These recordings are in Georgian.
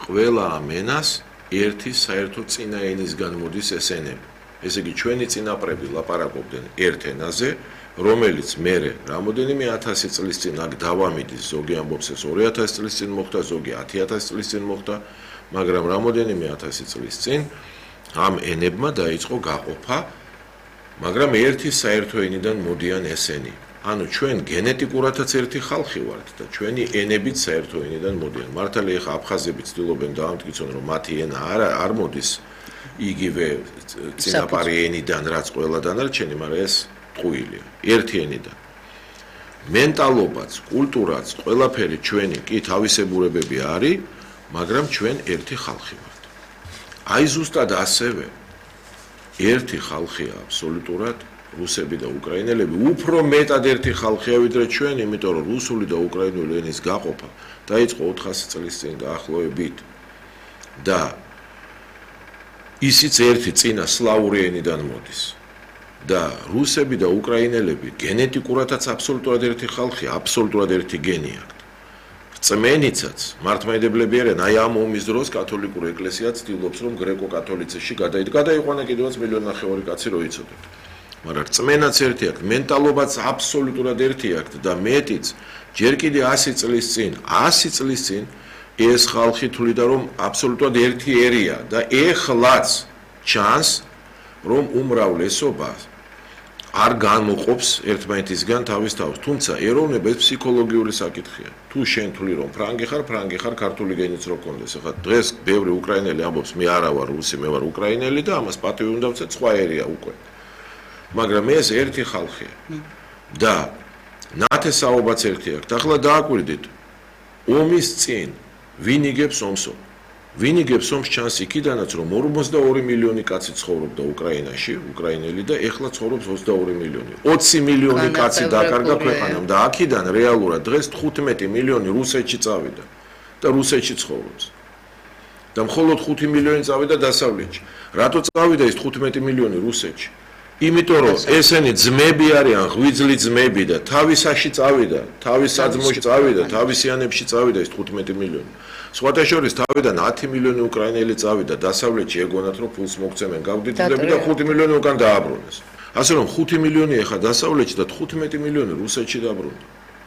ყველა ამენას ერთი საერთო წინა ენისგან მოდის ეს ენები. ესე იგი ჩვენი წინაპრები ლაპარაკობდნენ ერთ ენაზე, რომელიც მერე რამოდენიმე 1000 წლის წინ აქ დავამიდის, ზოგი ამბობს ეს 2000 წლის წინ მოხდა, ზოგი 10000 წლის წინ მოხდა, მაგრამ რამოდენიმე 1000 წლის წინ ამ ენებმა დაიწყო გაყოფა, მაგრამ ერთი საერთო ენიდან მოდიან ესენი. ანუ ჩვენ გენეტიკურადაც ერთი ხალხი ვართ და ჩვენი ენებიც საერთო ენიდან მოდიან. მართალია ახლა აფხაზები ცდილობენ დაამტკიცონ, რომ მათი ენა არ მოდის იგივე წინაპარი ენიდან, რაც ყველა დანარჩენი, მაგრამ ეს ტყუილია, ერთი ენიდან. მენტალობაც, კულტურაც, ყველაფერი ჩვენი კი თავისებურებები არის, მაგრამ ჩვენ ერთი ხალხი ვართ. აი ზუსტად ასევე ერთი ხალხია აბსოლუტურად რუსები და უკრაინელები, უფრო მეტად ერთი ხალხია ვიდრე ჩვენ, იმიტომ რომ რუსული და უკრაინული ენის გაყოფა დაიწყო 400 წლის წინ დაახლოებით და ისიც ერთი წინა სლავური ენიდან მოდის. და რუსები და უკრაინელები გენეტიკურადაც აბსოლუტურად ერთი ხალხია, აბსოლუტურად ერთი გენი აქვთ. რწმენიცაც მართლმადიდებლები არიან, აი ამ ომის დროს კათოლიკური ეკლესია ცდილობს, რომ გრეკო-კათოლიციზმში გადაიყვანა კიდევაც 1,5 მილიონი კაცი რო იცოდეთ. მაგრამ რწმენაც ერთი აქვთ, მენტალობაც აბსოლუტურად ერთი აქვთ და მეტიც, ჯერ კიდე 100 წლის წინ, 100 წლის წინ ეს ხალხი თვლიდა, რომ აბსოლუტურად ერთი ერია და ეხლაც ჩანს, რომ უმრავლესობა არ განმოყოფს ერთმანეთისგან თავის თავს, თუმცა ეროვნება ეს ფსიქოლოგიური საკითხია. თუ შენ თვლი, რომ ფრანგი ხარ, ქართული გენიც რო გქონდეს. ახლა დღეს ბევრი უკრაინელი ამბობს, მე არა ვარ რუსი, მე ვარ უკრაინელი და ამას პატივი უნდა ვცეთ, სხვა ერია უკვე. მაგრამ ეს ერთი ხალხია. და ნათესაობაც ერთი აქვს. ახლა დააკვირდით, ომის წინ ვინ იგებს ომსო? ვინ იგებს ომს ჩანს იქიდანაც, რომ 42 მილიონი კაცი ცხოვრობდა უკრაინაში, უკრაინელი და ეხლა ცხოვრობს 22 მილიონი. 20 მილიონი კაცი დაკარგა ქვეყანამ და აქედან რეალურად დღეს 15 მილიონი რუსეთში წავიდა და რუსეთში ცხოვრობს. და მხოლოდ 5 მილიონი წავიდა დასავლეთში. რატო წავიდა ეს 15 მილიონი რუსეთში? იმიტომ რომ ესენი ძმები არიან, ღვიძლი ძმები და თავისაში წავიდა, თავის საძმოში წავიდა, თავისიანებში წავიდა ეს 15 მილიონი. სხვათა შორის თავიდან 10 მილიონი უკრაინელი წავიდა დასავლეთში, ეგონათ რომ ფულს მოგცემენ გავდიდები და 5 მილიონი უკან დააბრუნეს. ასე რომ 5 მილიონი ეხა დასავლეთში და 15 მილიონი რუსეთში დაბრუნდა.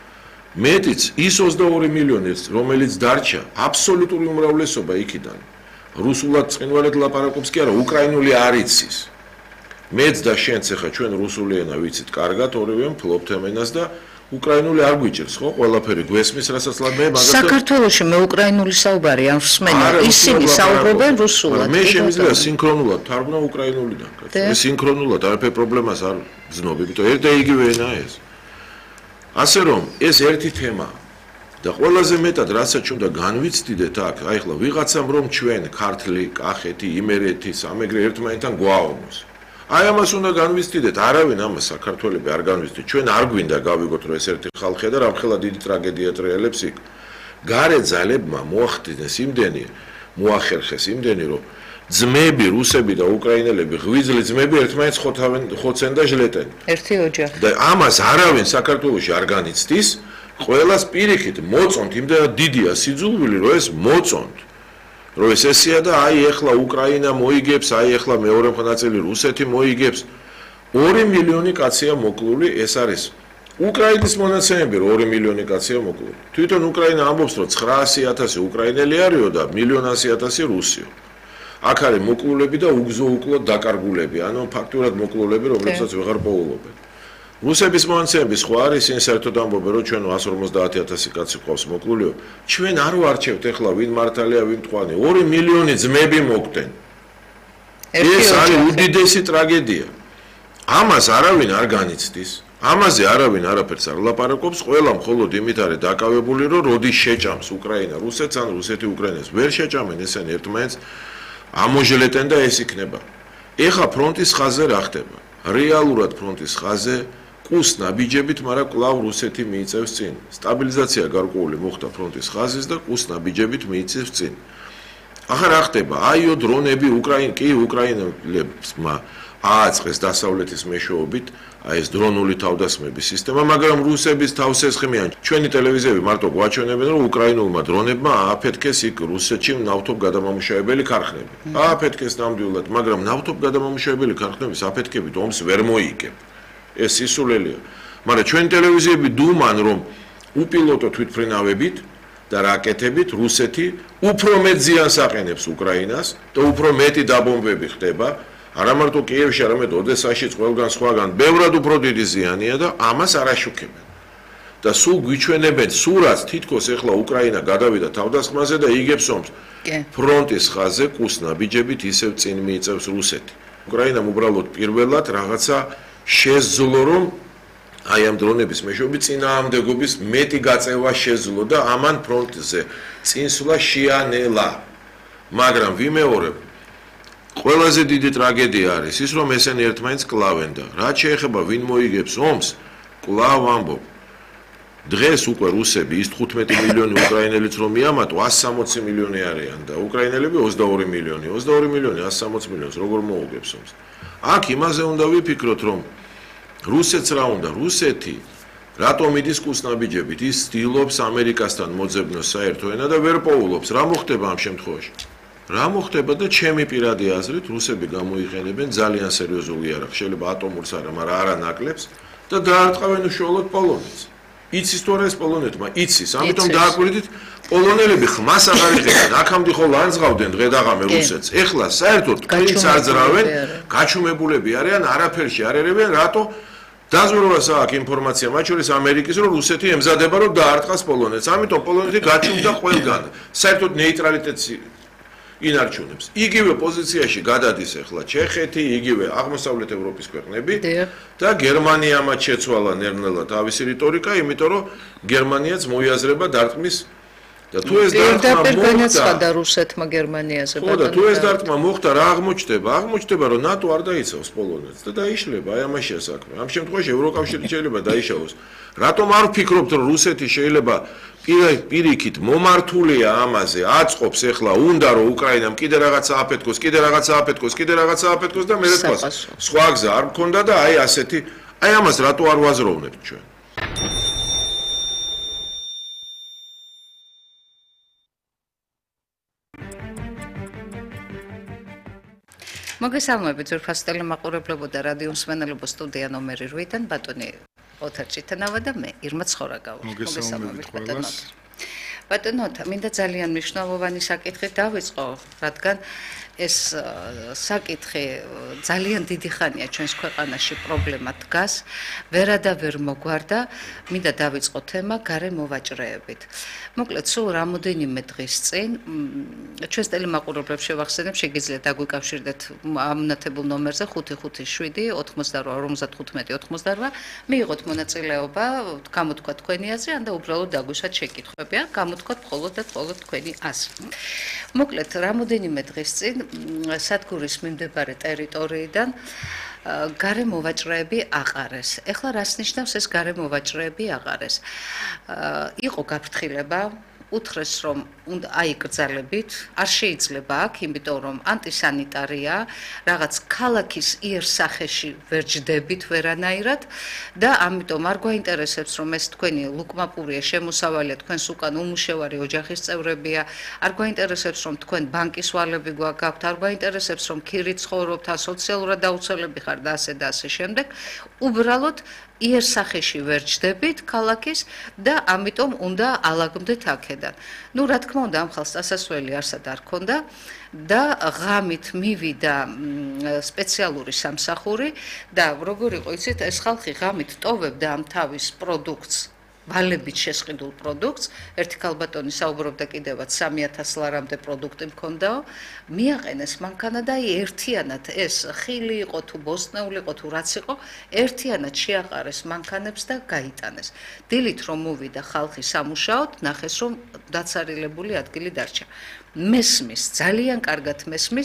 მეტიც ის 22 მილიონი, რომელიც დარჩა, აბსოლუტური უმრავლესობა იქიდან. რუსულად ცხინვალედ ლაპარაკობს კი არა, უკრაინული არ იცის. მეც და შენც ახლა ჩვენ რუსული ენა ვიცით კარგად, ორივე ფლობთ ენას და უკრაინული არ გვიჭირს, ხო? ყველაფერი გვესმის, რასაც მე მაგათო საქართველოში მე უკრაინული საუბარი არ ვსმენია, ისინი საუბრობენ რუსულად. მე შემიძლია სინქრონულად თარგმნა უკრაინულიდან, კაცო. მე სინქრონულად არაფერ პრობლემას არ ვზნობ, იმიტომ ერთ და იგივე ენა ეს. ასე რომ ეს ერთი თემაა. და ყველაზე მეტად რასაც უნდა განვიცდიდეთ აქ, აი ახლა ვიღაცამ რომ ჩვენ ქართლი, კახეთი, იმერეთი, სამეგრე ერთმანეთთან გვაომოს. აი ამას უნდა განვიცდიდეთ, არავინ ამას საქართველები არ განვიცდით. ჩვენ არ გვინდა გავიგოთ, რომ ეს ერთი ხალხია და რამხელა დიდი ტრაგედია ტრიალებს იქ. გარე ძალებმა მოახერხეს იმდენი, რომ ძმები, რუსები და უკრაინელები, ღვიძლი ძმები ერთმანეთს ხოცენ და ჟლეტენ. ერთი ოჯახი. და ამას არავინ საქართველოში არ განიცდის, ყველას პირიქით მოწონთ, იმდენად დიდია სიძულვილი, რომ ეს მოწონთ. რომ ეს ესეა და აი ეხლა უკრაინა მოიგებს, აი ეხლა მეორე მხნაწილი რუსეთი მოიგებს. 2 მილიონი კაცია მოკლული, ეს არის უკრაინის მონაცემები, 2 მილიონი კაცია მოკლული. თვითონ უკრაინა ამბობს, რომ 900,000 უკრაინელი არისო და 1,100,000 რუსიო. აქ არის მოკლულები და უგზო-უკლოდ დაკარგულები, ანუ ფაქტურად მოკლულები, რომლებსაც ვეღარ პოულობენ. რუსების მონაცემები სხვა არის, ისინი საერთოდ ამბობენ, რომ ჩვენ 150,000 კაცი ყავს მოკლულიო. ჩვენ არ ვარჩევთ ეხლა ვინ მართალია, ვინ მტყუარი. 2 მილიონი ძმები მოგდენ. ეს არის უდიდესი ტრაგედია. ამას არავინ არ განიცდის. ამაზე არავინ არაფერს არ ლაპარაკობს, ყველა მხოლოდ იმით არის დაკავებული, რომ როდის შეჭამს უკრაინა რუსეთს, ან რუსეთი უკრაინას. ვერ შეჭამენ ესენი ერთმანეთს, ამოჟლეტენ და ეს იქნება. ეხა ფრონტის ხაზზე რა ხდება? რეალურად ფრონტის ხაზზე კუს ნაბიჯებით, მაგრამ კვლავ რუსეთი მიიწევს წინ. სტაბილიზაცია გარკვეული მოხდა ფრონტის ხაზის და კუს ნაბიჯებით მიიწევს წინ. ახლა რა ხდება? აიო დრონები უკრაინელებმა ააწყეს დასავლეთის მეშვეობით აი ეს დრონული თავდასხმების სისტემა, მაგრამ რუსების თავს ესხმიან. ჩვენი ტელევიზიები მარტო გვაჩვენებენ, რომ უკრაინულმა დრონებმა ააფეთქეს იქ რუსეთში ნავთობ გადამამუშავებელი ქარხნები. ააფეთქეს ნამდვილად, მაგრამ ნავთობ გადამამუშავებელი ქარხნების აფეთქებით ომს ვერ მოიგებ. ეს სისულელეა. მაგრამ ჩვენი ტელევიზიები დუმან, რომ უპილოტო თვითმფრინავებით და რაკეტებით რუსეთი უფრო მეტ ზიანს აყენებს უკრაინას და უფრო მეტი დაბომბები ხდება. არა მარტო კიევში, არამედ ოდესაშიც, ყველგან სხვაგან, ბევრად უფრო დიდი ზიანია და ამას არ აშუქებენ. და სულ გვიჩვენებენ სურათს, თითქოს ეხლა უკრაინა გადავიდა თავდასხმაზე და იგებს ომს. ფრონტის ხაზზე კუსნაბიჯებით ისევ წინ მიიწევს რუსეთი. უკრაინამ უბრალოდ პირველად რაღაცა შეძლო, რომ აი ამ დრონების მეშვეობით წინააღმდეგობის მეტი გაწევა შეძლო და ამან ფრონტზე წინსვლა შეანელა. მაგრამ ვიმეორებ, ყველაზე დიდი ტრაგედია არის ის, რომ ესენი ერთმანეთს კლავენ და რაც შეეხება ვინ მოიგებს ომს, კლავ ამბობ. დღეს უკვე რუსები ის 15 მილიონი უკრაინელიც რომ მიამატო 160 მილიონი არიან და უკრაინელები 22 მილიონი. 22 მილიონი 160 მილიონს როგორ მოუგებს ომს? აქ იმაზე უნდა ვიფიქროთ, რომ რუსეთს რა უნდა? რუსეთი რატომ იდის კუსნაბიჯებით? ის ცდილობს ამერიკასთან მოძებნოს საერთო ენა და ვერ პოულობს. რა მოხდება ამ შემთხვევაში? რა მოხდება და ჩემი პირადი აზრით რუსები გამოიყენებენ ძალიან სერიოზული იარაღს, შეიძლება ატომურს არა, მაგრამ არანაკლებს და დაარტყავენ უშუალოდ პოლონეთს. იცის თუ არა ეს პოლონეთმა? იცის. ამიტომ დააკვირდით, პოლონელები ხმას აღარ იღებენ. აქამდე ხოლმე ანძღავდნენ დღე-დაღამე რუსეთს. ეხლა საერთოდ თლიც არ ძრავენ, გაჩუმებულები არიან, არაფერში არ ერებიან, რატო? დაზვერვას აქვს ინფორმაცია მათ შორის ამერიკის, რომ რუსეთი ემზადება, რომ დაარტყას პოლონეთს. ამიტომ პოლონეთი გაჩუმდა ყველგან. საერთოდ ნეიტრალიტეტს ინარჩუნებს. იგივე პოზიციაში გადადის ახლა ჩეხეთი, იგივე აღმოსავლეთ ევროპის ქვეყნები და გერმანიამაც შეცვალა ნერნელა თავისი რიტორიკა, იმიტომ რომ გერმანიაც მოიაზრება დარტყმის და თუ ეს დარტყმა მოხდა რუსეთმა გერმანიაზე ხო და თუ ეს დარტყმა მოხდა რა აღმოჩნდება? აღმოჩნდება რომ ნატო არ დაიცავს პოლონეთს და დაიშლება, აი ამაშია საქმე. ამ შემთხვევაში ევროკავშირი შეიძლება დაიშალოს. რატომ არ ვფიქრობთ რომ რუსეთი შეიძლება პირიქით მომართულია ამაზე, აწყობს ეხლა უნდა რომ უკრაინამ კიდე რაღაცა აფეთქოს, კიდე რაღაცა აფეთქოს, კიდე რაღაცა აფეთქოს და მერე თქვას. სხვა გზა არ მქონდა და აი ასეთი, აი ამას რატო არ ვაზროვნებთ ჩვენ? მოგესალმებით, ზურფას ტელემაყურებლებო და რადიო მსმენელებო, სტუდია ნომერი 8-დან ბატონი ოთარ ჭიტანავა და მე ირმა ცხორაგავა. მოგესალმებით ყველას. ბატონო, მინდა ძალიან მნიშვნელოვანი საკითხი დავიწყო, რადგან ეს საკითხი ძალიან დიდი ხანია ჩვენს ქვეყანაში პრობლემა დგას, ვერადავერ მოგვარდა, მინდა დავიწყო თემა გარე მოვაჭრეებით. მოკლედ, სულ რამოდენიმე დღის წინ ჩვენს ტელემაყურებლებს შევახსენებ, შეგიძლიათ დაგვიკავშირდეთ ამონათებულ ნომერზე 557 88 55 88. მიიღოთ მონაწილეობა, გამოთქვა თქვენი აზრი, ან და უბრალოდ დაგვიშვათ შეკითხვები, ან გამოთქვათ მხოლოდ და მხოლოდ თქვენი აზრი. მოკლედ, რამოდენიმე დღის წინ სადგურის მიმდებარე ტერიტორიიდან გარე მოვაჭრეები აყარეს. ეხლა რას ნიშნავს ეს გარე მოვაჭრეები აყარეს? იყო გაფრთხილება, უთხრეს რომ უნდა აიკრძალებით, არ შეიძლება აქ, იმიტომ რომ ანტისანიტარია, რაღაც ქალაქის იერსახეში ვერ ჯდებით ვერანაირად და ამიტომ არ გვაინტერესებს რომ ეს თქვენი ლუკმაპურია, შემოსავალია, თქვენს უკან უმუშევარი ოჯახის წევრებია, არ გვაინტერესებს რომ თქვენ ბანკის ვალები გაქვთ, არ გვაინტერესებს რომ ქირით ცხოვრობთ, სოციალურად დაუცველები ხართ და ასე შემდეგ. უბრალოდ იერსახეში ვერ ჯდებით ქალაქის და ამიტომ უნდა ალაგდეთ აქედან. ნუ რა თქმა უნდა ამ ხალხს ასასვლელი არსად არ ქონდა და ღამით მივიდა სპეციალური სამსახური და როგორ იყო იცით ეს ხალხი ღამით ტოვებდა ამ თავის პროდუქტს ვალებით შესყიდულ პროდუქტს, ერთი ქალბატონი საუბრობდა კიდევაც 3000 ლარამდე პროდუქტი მქონდაო, მიაყენეს მანქანა და ერთიანად ეს ხილი იყო თუ ბოსტნეული იყო თუ რაც იყო, ერთიანად შეაყარეს მანქანებს და გაიტანეს. დილით რომ მოვიდა ხალხი სამუშაოდ, ნახეს რომ დაცარილებული ადგილი დარჩა. მესმის, ძალიან კარგად მესმის,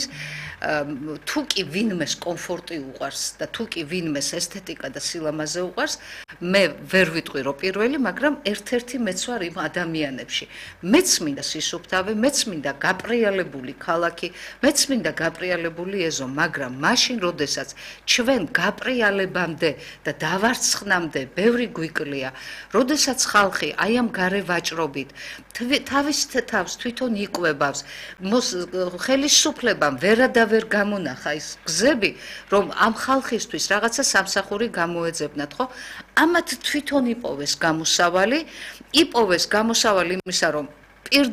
თუ კი ვინმეს კომფორტი უყვარს და თუ კი ვინმეს ესთეტიკა და სილამაზე უყვარს, მე ვერ ვიტყვი რომ პირველი, მაგრამ ერთ-ერთი მეც ვარ იმ ადამიანებში. მეც მინდა სისუფთავე, მეც მინდა გაპრიალებული ქალაქი, მეც მინდა გაპრიალებული ეზო, მაგრამ მაშინ, როდესაც ჩვენ გაპრიალებამდე და დავარცხნამდე ბევრი გვიკლია, როდესაც ხალხი აი ამ გარე ვაჭრობით თავის თავს თვითონ იკვებავს, ხელისუფლებამ ვერადავერ გამონახა ის გზები, რომ ამ ხალხისთვის რაღაცა სამსახური გამოეძებნათ, ხო? ამათ თვითონ იპოვეს გამოსავალი იმისა, რომ